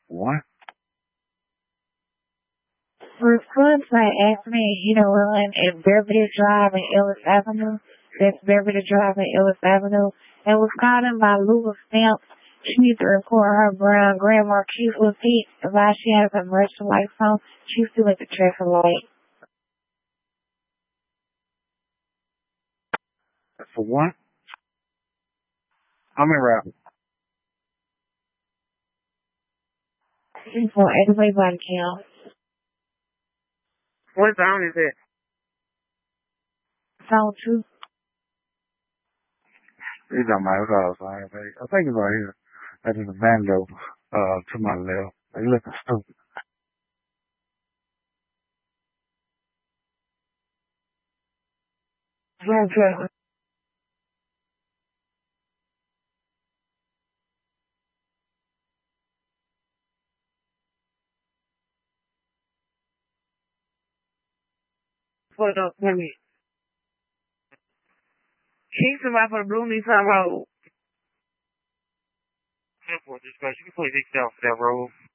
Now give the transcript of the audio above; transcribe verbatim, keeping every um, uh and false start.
What? For fun, I asked me, you know, we're in at Beverly Drive and Ellis Avenue. That's Beverly Drive and Ellis Avenue. And was called in by Lula Stamps. She needs to report her brown grandma Keith was hit while she has her emergency lights on. She's still at the traffic light. For what? How many rappers? She's for everybody body count. What sound is it? Sound two. He's on my outside. I think it's right here. That is a Vando, uh, to my left. They looking stupid. Okay. What up, let me. Keep somebody for the Blue Nissan Road. Airport dispatch, you can put this down for that road.